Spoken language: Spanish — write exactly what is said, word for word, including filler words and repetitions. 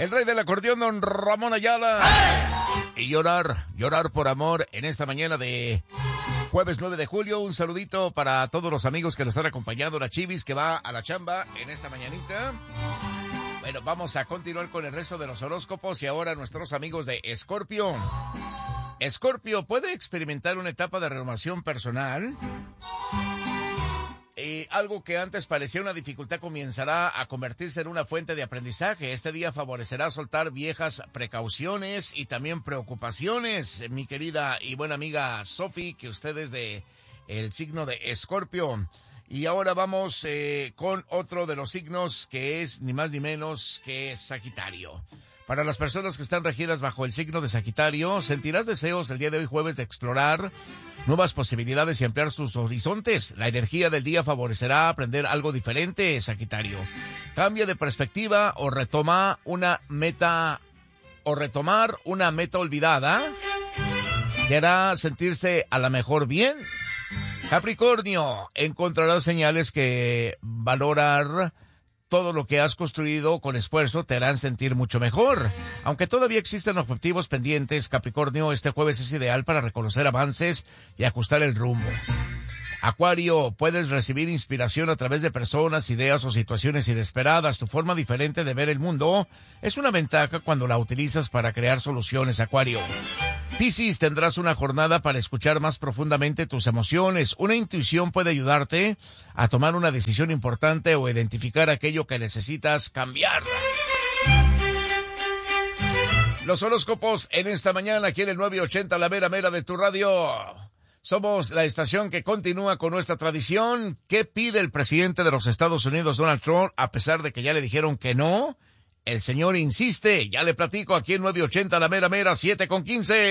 el rey del acordeón, don Ramón Ayala. ¡Hey! Y llorar, llorar por amor en esta mañana de jueves nueve de julio. Un saludito para todos los amigos que nos están acompañando. La Chivis que va a la chamba en esta mañanita. Bueno, vamos a continuar con el resto de los horóscopos y ahora nuestros amigos de Escorpio. Escorpio puede experimentar una etapa de renovación personal. Eh, algo que antes parecía una dificultad comenzará a convertirse en una fuente de aprendizaje. Este día favorecerá soltar viejas precauciones y también preocupaciones. Mi querida y buena amiga Sofi, que usted es de el signo de Escorpio. Y ahora vamos eh, con otro de los signos que es ni más ni menos que Sagitario. Para las personas que están regidas bajo el signo de Sagitario, sentirás deseos el día de hoy jueves de explorar nuevas posibilidades y ampliar tus horizontes. La energía del día favorecerá aprender algo diferente, Sagitario. Cambia de perspectiva o retoma una meta o retomar una meta olvidada te hará sentirse a la mejor bien. Capricornio, encontrarás señales que valorar todo lo que has construido con esfuerzo te harán sentir mucho mejor. Aunque todavía existen objetivos pendientes, Capricornio, este jueves es ideal para reconocer avances y ajustar el rumbo. Acuario, puedes recibir inspiración a través de personas, ideas o situaciones inesperadas. Tu forma diferente de ver el mundo es una ventaja cuando la utilizas para crear soluciones, Acuario. Piscis, tendrás una jornada para escuchar más profundamente tus emociones. Una intuición puede ayudarte a tomar una decisión importante o identificar aquello que necesitas cambiar. Los horóscopos en esta mañana aquí en el nueve ochenta, la mera mera de tu radio. Somos la estación que continúa con nuestra tradición. ¿Qué pide el presidente de los Estados Unidos, Donald Trump, a pesar de que ya le dijeron que no? El señor insiste, ya le platico aquí en nueve ochenta, la mera mera, siete con quince.